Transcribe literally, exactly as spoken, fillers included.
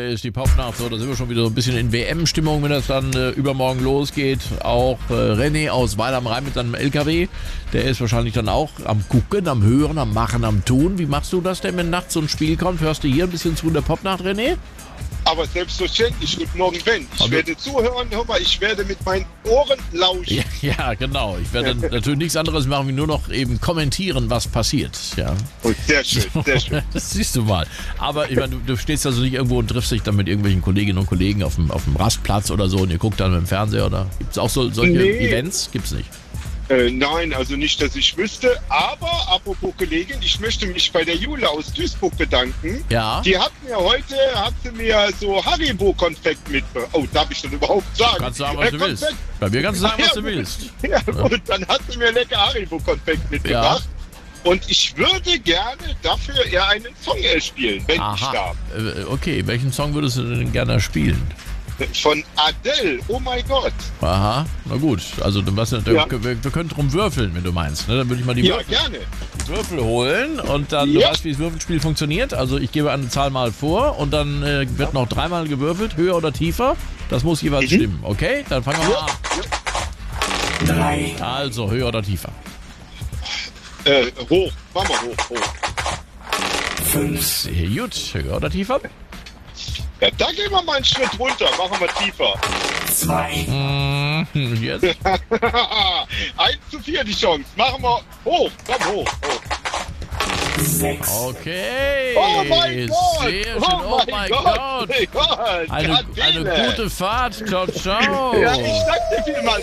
ist die Popnacht. So, da sind wir schon wieder so ein bisschen in W M-Stimmung, wenn das dann äh, übermorgen losgeht. Auch äh, René aus Weil am Rhein mit seinem L K W, der ist wahrscheinlich dann auch am Gucken, am Hören, am Machen, am Tun. Wie machst du das denn, wenn nachts so ein Spiel kommt? Hörst du hier ein bisschen zu in der Popnacht, René? Aber selbstverständlich, guten Morgen, Ben. Ich Aber werde zuhören, hör mal, ich werde mit meinen Ohren lauschen. Ja, ja, genau. Ich werde natürlich nichts anderes machen, wie nur noch eben kommentieren, was passiert. Ja. Oh, sehr schön, sehr schön. Das siehst du mal. Aber ich meine, du, du stehst also nicht irgendwo und triffst dich dann mit irgendwelchen Kolleginnen und Kollegen auf dem, auf dem Rastplatz oder so und ihr guckt dann mit dem Fernseher oder gibt es auch so, solche Nee. Events? Gibt's nicht. Äh, nein, also nicht, dass ich wüsste. Aber, apropos Kollegin, ich möchte mich bei der Jule aus Duisburg bedanken. Ja. Die hat mir heute, hat sie mir so Haribo-Konfekt mitgebracht. Oh, darf ich das überhaupt sagen? Du kannst sagen, was Äh, du willst. Konfekt. Bei mir kannst du sagen, was Ja, du gut. willst. Ja, und dann hat sie mir lecker Haribo-Konfekt mitgebracht. Und ich würde gerne dafür eher einen Song erspielen, wenn ich Aha. darf. Äh, Okay, welchen Song würdest du denn gerne spielen? Von Adele, oh mein Gott. Aha, na gut. Also du was, Ja. wir, wir können drum würfeln, wenn du meinst. Ne? Dann würde ich mal die Ja, Würfel, gerne. Würfel holen und dann, du Ja. weißt, wie das Würfelspiel funktioniert. Also ich gebe eine Zahl mal vor und dann äh, wird noch dreimal gewürfelt, höher oder tiefer. Das muss jeweils Mhm. stimmen, okay? Dann fangen wir mal an. drei, Also höher oder tiefer. Äh, hoch, machen wir hoch, hoch. fünf, Sehr gut, höher oder tiefer? Ja, da gehen wir mal einen Schritt runter, machen wir tiefer. zwei, Mhm, jetzt. eins zu vier die Chance, machen wir hoch, komm hoch, hoch. sechs, Okay. Oh mein Gott, Sehr schön, oh, oh mein mein Gott, Gott. Gott. Eine, eine Adele. gute Fahrt. Ciao, ciao. Ja, ich danke dir vielmals.